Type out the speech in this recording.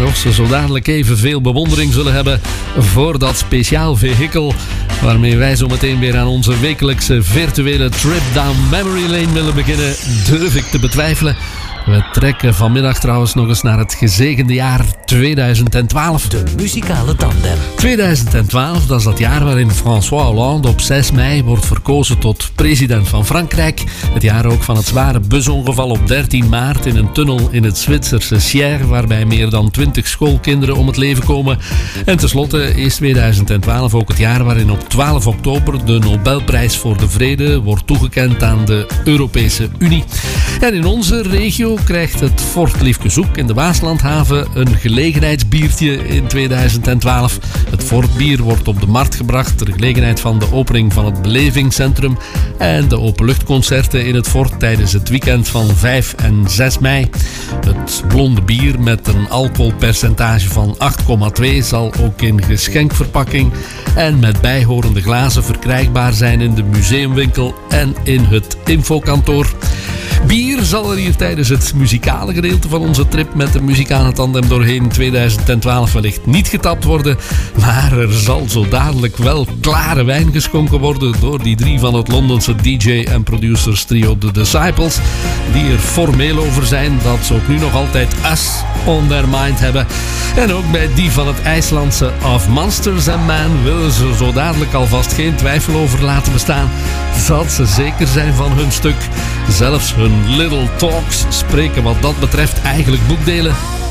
Maar of ze zo dadelijk evenveel bewondering zullen hebben voor dat speciaal vehikel waarmee wij zo meteen weer aan onze wekelijkse virtuele trip down memory lane willen beginnen, durf ik te betwijfelen. We trekken vanmiddag trouwens nog eens naar het gezegende jaar 2012. De muzikale tandem. 2012, dat is dat jaar waarin François Hollande op 6 mei wordt verkozen tot president van Frankrijk. Het jaar ook van het zware busongeval op 13 maart in een tunnel in het Zwitserse Sierre, waarbij meer dan 20 schoolkinderen om het leven komen. En tenslotte is 2012 ook het jaar waarin op 12 oktober de Nobelprijs voor de Vrede wordt toegekend aan de Europese Unie. En in onze regio krijgt het Fort Liefkezoek in de Waaslandhaven een gelegenheidsbiertje in 2012. Het Fortbier wordt op de markt gebracht ter gelegenheid van de opening van het Belevingscentrum en de openluchtconcerten in het Fort tijdens het weekend van 5 en 6 mei. Het blonde bier met een alcoholpercentage van 8,2 zal ook in geschenkverpakking en met bijhorende glazen verkrijgbaar zijn in de museumwinkel en in het infokantoor. Bier zal er hier tijdens het muzikale gedeelte van onze trip met de muzikale tandem doorheen 2012 wellicht niet getapt worden, maar er zal zo dadelijk wel klare wijn geschonken worden door die 3 van het Londense DJ- en producers trio The Disciples, die er formeel over zijn dat ze ook nu nog altijd Us on their mind hebben. En ook bij die van het IJslandse Of Monsters and Man willen ze zo dadelijk alvast geen twijfel over laten bestaan dat ze zeker zijn van hun stuk. Zelfs hun Little Talks spreken wat dat betreft eigenlijk boekdelen.